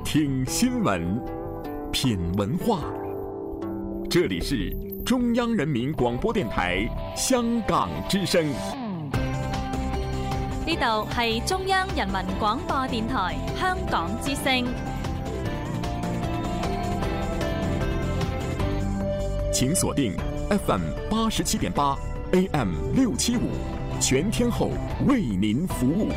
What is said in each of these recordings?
听新闻，品文化。这里是中央人民广播電台香港之聲。 呢度係中央人民廣播電台香港之聲。 請鎖定 FM 87.8 AM 675，全天候為您服務。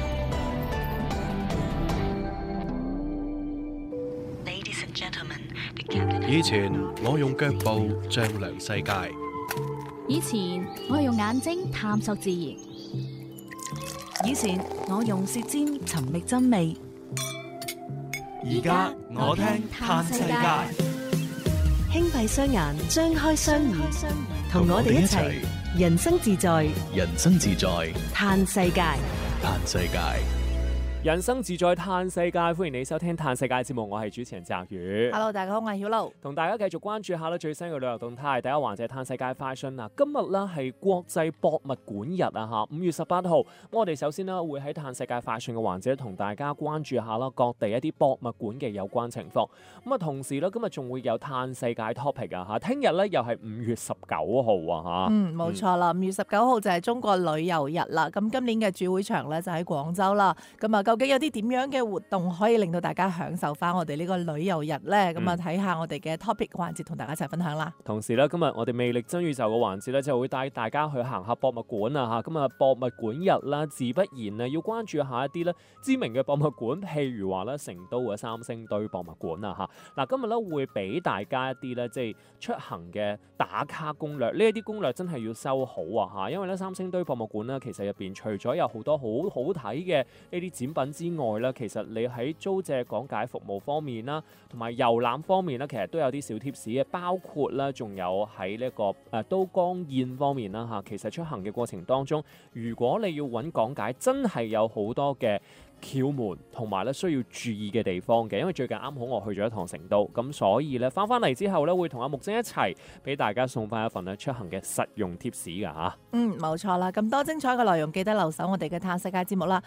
以前我用腳步丈量世界， 以前我用眼睛探索自然， 以前我用舌尖尋覓真味， 而家我聽嘆世界。 輕閉雙眼，張開雙耳，同我哋一齊人生自在， 人生自在嘆世界， 嘆世界。 人生自在嘆世界，歡迎你收聽嘆世界節目，我係主持人澤宇。 Hello， 大家好，我係曉露， 同大家繼續關注下最新嘅旅遊動態。第一環節嘆世界 fashion 啊，今日咧係國際博物館日啊嚇，5月18號。我哋首先咧會喺嘆世界 fashion 嘅環節同大家關注下啦，各地一啲博物館嘅有關情況。咁啊，同時咧今日仲會有嘆世界 topic 啊嚇，聽日咧又係5月19號啊嚇。 冇錯啦，5月19號就係中國旅遊日啦。咁今年嘅主會場咧就喺廣州啦。咁啊，究竟有啲點樣嘅活動可以令到大家享受翻我哋呢個旅遊日咧？咁啊，睇下我哋嘅 topic 環節同大家一齊分享啦。 同時咧，今日我哋魅力真宇宙嘅環節咧，就會帶大家去行下博物館啊嚇。咁啊，博物館日啦，自不然啊要關注下一啲咧知名嘅博物館，譬如話咧成都嘅三星堆博物館啊嚇。嗱，今日咧會俾大家一啲咧即係出行嘅打卡攻略，呢一啲攻略真係要收好啊嚇，因為咧三星堆博物館咧其實入邊除咗有好多好好睇嘅呢啲展品之外咧，其實你喺租借講解服務方面啦，同埋遊覽方面咧，其實都有啲小貼士嘅，包括咧仲有喺呢個都江堰方面啦嚇。其實出行嘅過程當中，如果你要揾講解，真係有好多嘅竅門同埋咧需要注意嘅地方嘅，因為最近啱好我去咗一趟成都，咁所以咧翻嚟之後咧會同阿木晶一齊俾大家送翻一份咧出行嘅實用貼士㗎嚇。 冇錯啦，咁多精彩嘅內容記得留守我哋嘅嘆世界節目啦。